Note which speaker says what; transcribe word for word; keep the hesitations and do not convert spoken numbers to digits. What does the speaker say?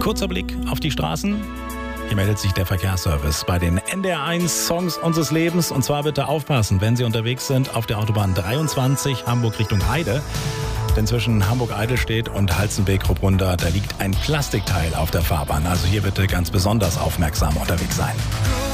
Speaker 1: Kurzer Blick auf die Straßen. Hier meldet sich der Verkehrsservice bei den N D R eins Songs unseres Lebens. Und zwar bitte aufpassen, wenn Sie unterwegs sind auf der Autobahn dreiundzwanzig Hamburg Richtung Heide. Denn zwischen Hamburg-Eidelstedt und Halzenbeek-Rupprunder, da liegt ein Plastikteil auf der Fahrbahn. Also hier bitte ganz besonders aufmerksam unterwegs sein.